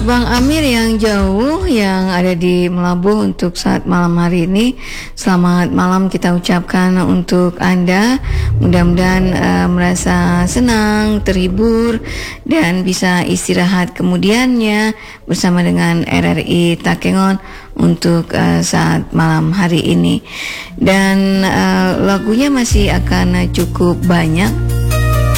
Bang Amir yang jauh yang ada di Melabuh untuk saat malam hari ini, selamat malam kita ucapkan untuk Anda. Mudah-mudahan merasa senang, terhibur dan bisa istirahat kemudiannya bersama dengan RRI Takengon untuk saat malam hari ini. Dan lagunya masih akan cukup banyak.